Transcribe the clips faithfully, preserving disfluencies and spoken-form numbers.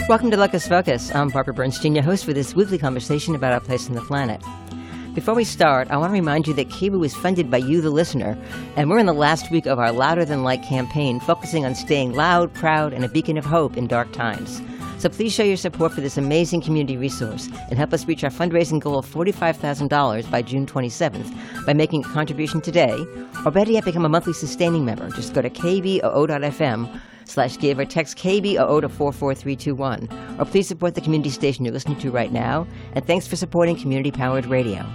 Welcome to Locus Focus. I'm Barbara Bernstein, your host for this weekly conversation about our place on the planet. Before we start, I want to remind you that K B O O is funded by you, the listener, and we're in the last week of our Louder Than Light campaign, focusing on staying loud, proud, and a beacon of hope in dark times. So please show your support for this amazing community resource and help us reach our fundraising goal of forty-five thousand dollars by June twenty-seventh by making a contribution today, or better yet, become a monthly sustaining member. Just go to k b o o dot f m slash give or text K B O O to four four three two one. Or please support the community station you're listening to right now. And thanks for supporting community-powered radio.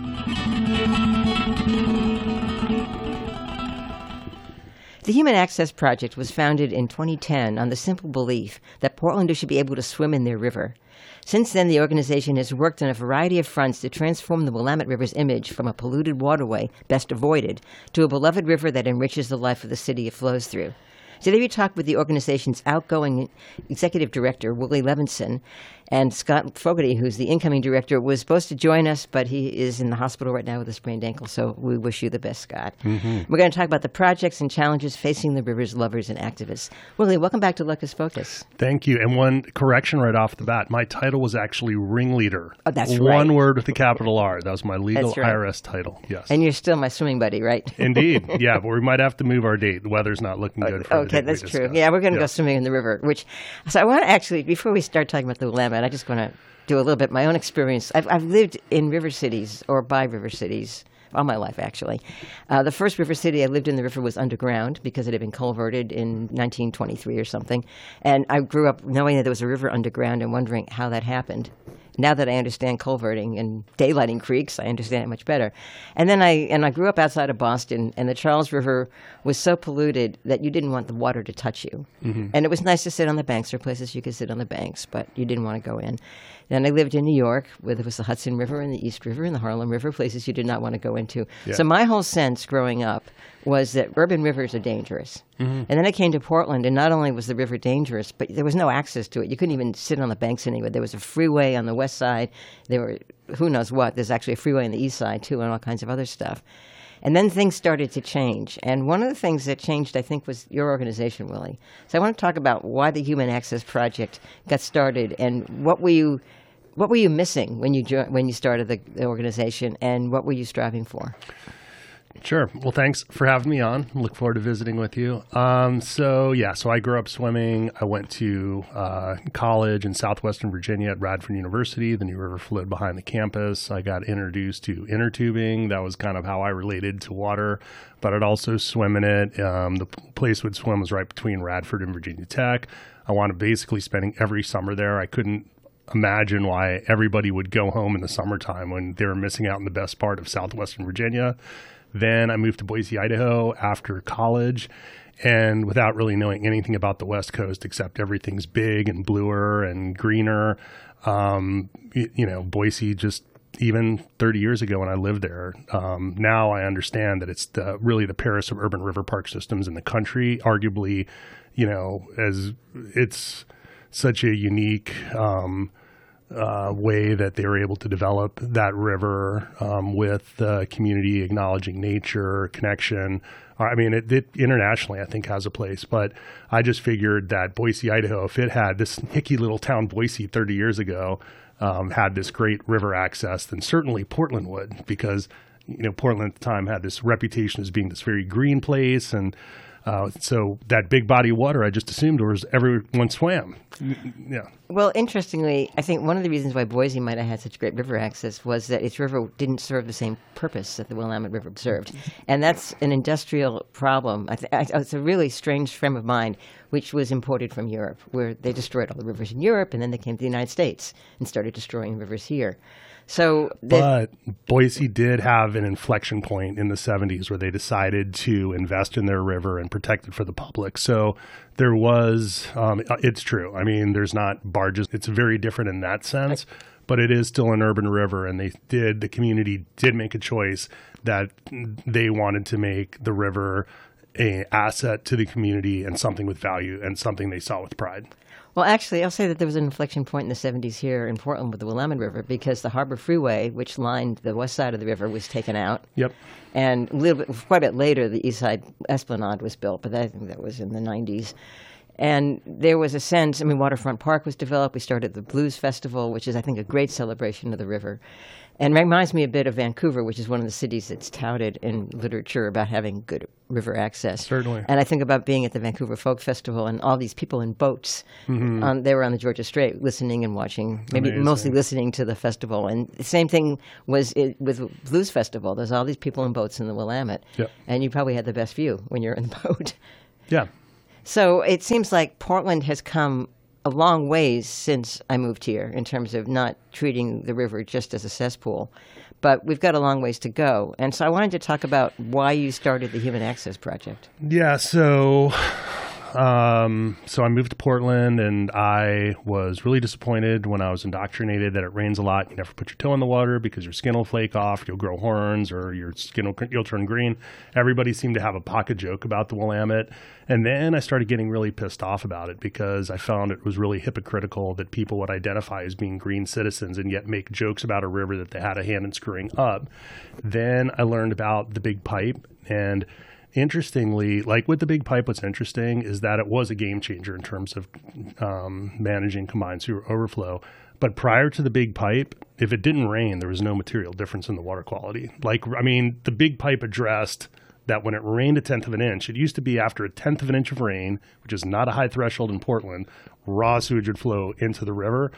The Human Access Project was founded in twenty ten on the simple belief that Portlanders should be able to swim in their river. Since then, the organization has worked on a variety of fronts to transform the Willamette River's image from a polluted waterway best avoided to a beloved river that enriches the life of the city it flows through. Today we talked with the organization's outgoing executive director, Willie Levinson, and Scott Fogarty, who's the incoming director, was supposed to join us, but he is in the hospital right now with a sprained ankle, so we wish you the best, Scott. Mm-hmm. We're going to talk about the projects and challenges facing the river's lovers and activists. Willie, welcome back to Locus Focus. Thank you. And one correction right off the bat, my title was actually ringleader. Oh, that's one right. One word with a capital R. That was my legal right. I R S title, yes. And you're still my swimming buddy, right? Indeed. Yeah, but we might have to move our date. The weather's not looking good for Okay, the that's we true. discussed. Yeah, we're going to yeah. go swimming in the river, which, so I want to actually, before we start talking about the Willamette, I just want to do a little bit my own experience. I've, I've lived in river cities or by river cities all my life, actually. Uh, the first river city I lived in, the river was underground because it had been culverted in nineteen twenty-three or something. And I grew up knowing that there was a river underground and wondering how that happened. Now that I understand culverting and daylighting creeks, I understand it much better. And then I and I grew up outside of Boston, and the Charles River was so polluted that you didn't want the water to touch you. Mm-hmm. And it was nice to sit on the banks. There were places you could sit on the banks, but you didn't want to go in. Then I lived in New York, where there was the Hudson River and the East River and the Harlem River, places you did not want to go into. Yeah. So my whole sense growing up was that urban rivers are dangerous. Mm-hmm. And then I came to Portland, and not only was the river dangerous, but there was no access to it. You couldn't even sit on the banks anywhere. There was a freeway on the west side. There were, who knows what. There's actually a freeway on the east side, too, and all kinds of other stuff. And then things started to change. And one of the things that changed, I think, was your organization, Willie. So I want to talk about why the Human Access Project got started, and what were you, what were you missing when you jo- when you started the, the organization, and what were you striving for? Sure. Well, thanks for having me on. Look forward to visiting with you. Um, so, yeah, so I grew up swimming. I went to uh, college in southwestern Virginia at Radford University. The New River flowed behind the campus. I got introduced to inner tubing. That was kind of how I related to water, but I'd also swim in it. Um, the place would swim was right between Radford and Virginia Tech. I wanted basically spending every summer there. I couldn't imagine why everybody would go home in the summertime when they were missing out on the best part of southwestern Virginia. Then I moved to Boise, Idaho after college, and without really knowing anything about the West Coast, except everything's big and bluer and greener, um, you, you know, Boise just even thirty years ago when I lived there, um, now I understand that it's the, really the Paris of urban river park systems in the country. Arguably, you know, as it's such a unique um Uh, way that they were able to develop that river um, with the uh, community acknowledging nature, connection. I mean, it, it internationally, I think, has a place. But I just figured that Boise, Idaho, if it had this hicky little town Boise thirty years ago, um, had this great river access, then certainly Portland would, because, you know, Portland at the time had this reputation as being this very green place. And Uh, so that big body of water, I just assumed was everyone swam. Yeah. Well, interestingly, I think one of the reasons why Boise might have had such great river access was that its river didn't serve the same purpose that the Willamette River served. And that's an industrial problem. I th- I, it's a really strange frame of mind, which was imported from Europe, where they destroyed all the rivers in Europe, and then they came to the United States and started destroying rivers here. So, but Boise did have an inflection point in the seventies where they decided to invest in their river and protect it for the public. So there was, um, it's true. I mean, there's not barges. It's very different in that sense, but it is still an urban river. And they did, the community did make a choice that they wanted to make the river an asset to the community and something with value and something they saw with pride. Well, actually, I'll say that there was an inflection point in the seventies here in Portland with the Willamette River, because the Harbor Freeway, which lined the west side of the river, was taken out. Yep. And a little bit, quite a bit later, the east side Esplanade was built, but I think that was in the nineties. And there was a sense, I mean, Waterfront Park was developed. We started the Blues Festival, which is, I think, a great celebration of the river. And reminds me a bit of Vancouver, which is one of the cities that's touted in literature about having good river access. Certainly. And I think about being at the Vancouver Folk Festival and all these people in boats. Mm-hmm. Um, they were on the Georgia Strait listening and watching, maybe Amazing. mostly listening to the festival. And the same thing was it, with Blues Festival. There's all these people in boats in the Willamette. Yep. And you probably had the best view when you're in the boat. Yeah. So it seems like Portland has come a long ways since I moved here in terms of not treating the river just as a cesspool. But we've got a long ways to go. And so I wanted to talk about why you started the Human Access Project. Yeah, so um, so I moved to Portland, and I was really disappointed when I was indoctrinated that it rains a lot. You never put your toe in the water because your skin will flake off, you'll grow horns, or your skin will you'll turn green. Everybody seemed to have a pocket joke about the Willamette. And then I started getting really pissed off about it because I found it was really hypocritical that people would identify as being green citizens and yet make jokes about a river that they had a hand in screwing up. Then I learned about the Big Pipe, and interestingly, like with the Big Pipe, what's interesting is that it was a game changer in terms of um, managing combined sewer overflow. But prior to the Big Pipe, if it didn't rain, there was no material difference in the water quality. Like, I mean, the Big Pipe addressed that when it rained a tenth of an inch, it used to be after a tenth of an inch of rain, which is not a high threshold in Portland, raw sewage would flow into the river.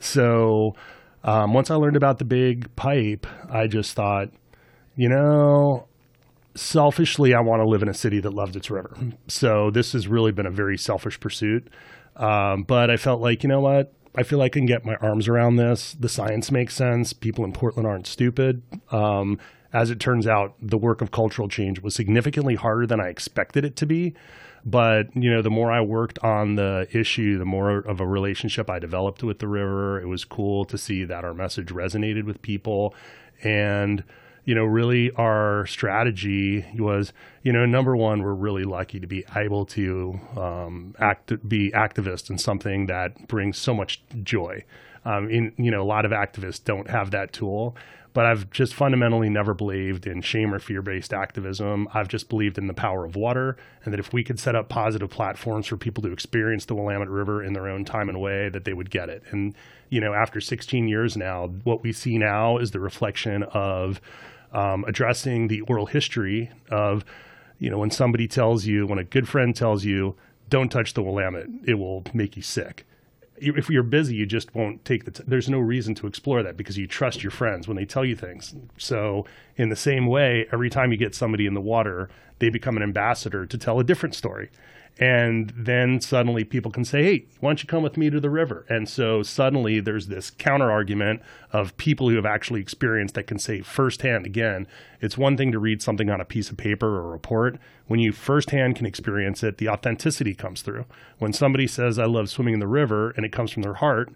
So um, once I learned about the Big Pipe, I just thought, you know, selfishly, I want to live in a city that loves its river. So this has really been a very selfish pursuit. Um, but I felt like, you know what? I feel like I can get my arms around this. The science makes sense. People in Portland aren't stupid. Um, as it turns out, the work of cultural change was significantly harder than I expected it to be. But, you know, the more I worked on the issue, the more of a relationship I developed with the river. It was cool to see that our message resonated with people. And, you know, really our strategy was, you know, number one, we're really lucky to be able to um, act, be activists in something that brings so much joy. Um, in, you know, a lot of activists don't have that tool. But I've just fundamentally never believed in shame or fear-based activism. I've just believed in the power of water, and that if we could set up positive platforms for people to experience the Willamette River in their own time and way, that they would get it. And, you know, after sixteen years now, what we see now is the reflection of um, addressing the oral history of, you know, when somebody tells you, when a good friend tells you, don't touch the Willamette, it will make you sick. If you're busy, you just won't take the, t- there's no reason to explore that because you trust your friends when they tell you things. So in the same way, every time you get somebody in the water, they become an ambassador to tell a different story. And then suddenly people can say, hey, why don't you come with me to the river? And so suddenly there's this counter argument of people who have actually experienced that can say firsthand, again, it's one thing to read something on a piece of paper or a report. When you firsthand can experience it, the authenticity comes through. When somebody says, I love swimming in the river, and it comes from their heart,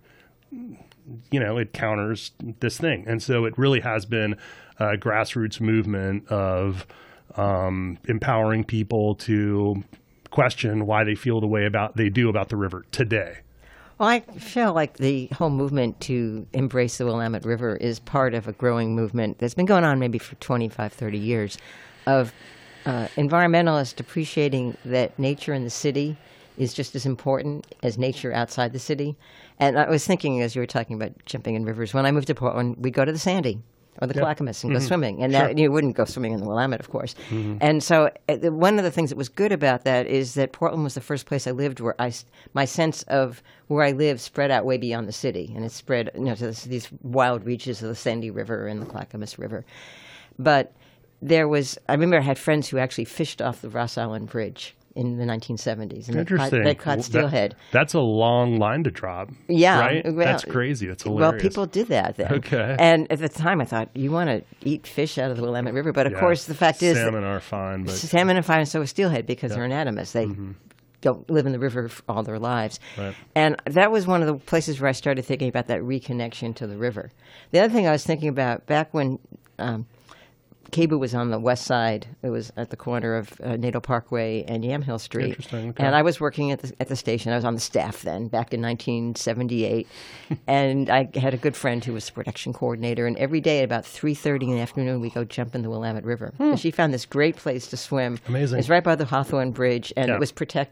you know, it counters this thing. And so it really has been a grassroots movement of um, empowering people to question why they feel the way about they do about the river today. Well, I feel like the whole movement to embrace the Willamette River is part of a growing movement that's been going on maybe for twenty-five, thirty years of uh, environmentalists appreciating that nature in the city is just as important as nature outside the city. And I was thinking as you were talking about jumping in rivers, when I moved to Portland, we'd go to the Sandy or the Yep. Clackamas and go Mhm. swimming. And Sure. that, you wouldn't go swimming in the Willamette, of course. Mhm. And so uh, the- one of the things that was good about that is that Portland was the first place I lived where I, s- my sense of where I lived spread out way beyond the city. And it spread, you know, to this, these wild reaches of the Sandy River and the Clackamas River. But there was, I remember I had friends who actually fished off the Ross Island Bridge in the nineteen seventies. And they caught, Interesting. they caught Well, steelhead. That, that's a long line to drop. Yeah, Right? well, that's crazy. That's Well, hilarious. people did that then. Okay. And at the time, I thought, you want to eat fish out of the Willamette River. But of Yeah. course, the fact is, salmon are fine, but salmon are fine, and so is steelhead because they're anatomous. They Mhm. don't live in the river f- all their lives. Right. And that was one of the places where I started thinking about that reconnection to the river. The other thing I was thinking about, back when um, Cebu was on the west side, it was at the corner of uh, Natal Parkway and Yamhill Street. Interesting, okay. And I was working at the, at the station. I was on the staff then, back in nineteen seventy-eight. And I had a good friend who was the production coordinator. And every day at about three thirty in the afternoon, we go jump in the Willamette River. And she found this great place to swim. Amazing. It's right by the Hawthorne Bridge, and Yeah. it was protected.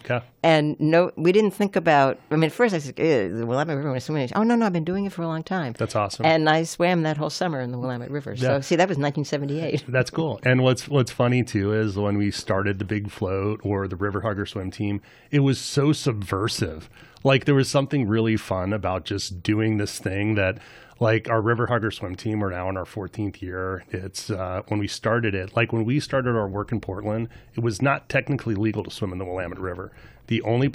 Okay. And no, we didn't think about. I mean, at first I said, "Ew, the Willamette River was swimming." Oh no, no, I've been doing it for a long time. That's awesome. And I swam that whole summer in the Willamette River. So Yeah. see, that was nineteen seventy-eight. That's cool. And what's what's funny too is when we started the Big Float or the River Hugger swim team, it was so subversive. Like there was something really fun about just doing this thing that, like our River Hugger swim team, we're now in our fourteenth year. It's uh, when we started it, like when we started our work in Portland, it was not technically legal to swim in the Willamette River. The only